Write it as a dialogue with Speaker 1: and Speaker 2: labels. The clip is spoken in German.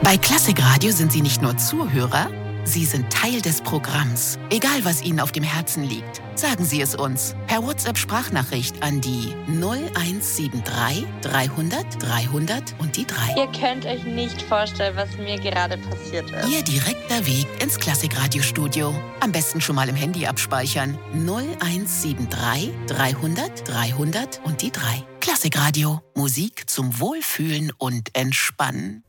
Speaker 1: Bei Klassikradio sind Sie nicht nur Zuhörer, Sie sind Teil des Programms. Egal, was Ihnen auf dem Herzen liegt, sagen Sie es uns per WhatsApp-Sprachnachricht an die 0173 300 300 und die 3.
Speaker 2: Ihr könnt euch nicht vorstellen, was mir gerade passiert ist.
Speaker 1: Ihr direkter Weg ins Klassikradio-Studio. Am besten schon mal im Handy abspeichern. 0173 300 300 und die 3. Klassikradio. Musik zum Wohlfühlen und Entspannen.